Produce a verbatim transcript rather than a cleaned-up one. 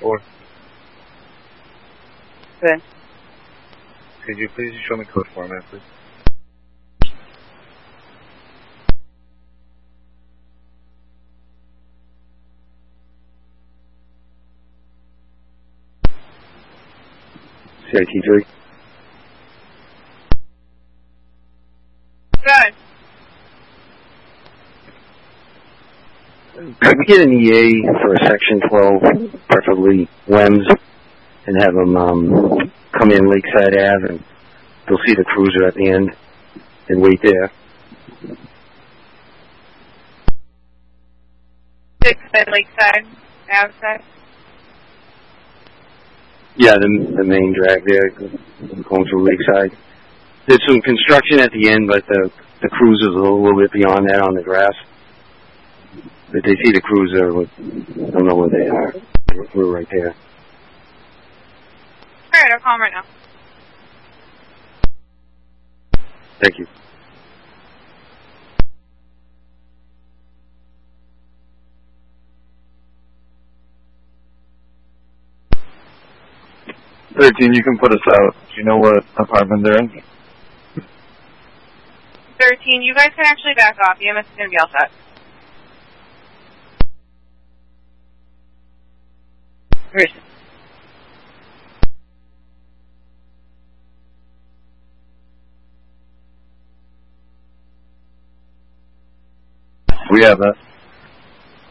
Or Good. could you please show me code format, please? C I T three. Good. Could we get an E A for a section twelve, preferably W E M S, and have them um, come in Lakeside Ave, and they'll see the cruiser at the end and wait there. Six at Lakeside, outside. Yeah, the, the main drag there, going through Lakeside. There's some construction at the end, but the, the cruiser's a little, little bit beyond that on the grass. But they see the cruiser, I don't know where they are. We're, we're right there. Alright, I'll call him right now. Thank you. thirteen, you can put us out. Do you know what apartment they're in? thirteen, you guys can actually back off. E M S is going to be all set. Where is it? We have that.